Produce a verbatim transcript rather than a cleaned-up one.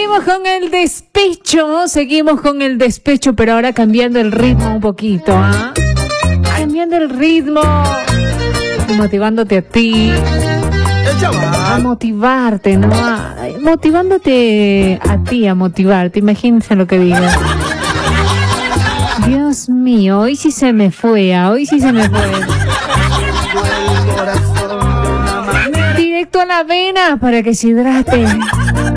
Seguimos con el despecho, seguimos con el despecho, pero ahora cambiando el ritmo un poquito, ¿ah? ¿eh? Cambiando el ritmo, motivándote a ti, a motivarte, ¿no? A, motivándote a ti, a motivarte, imagínense lo que digo. Dios mío, hoy sí se me fue, ¿ah? Hoy sí se me fue. Directo a la vena para que se hidrate.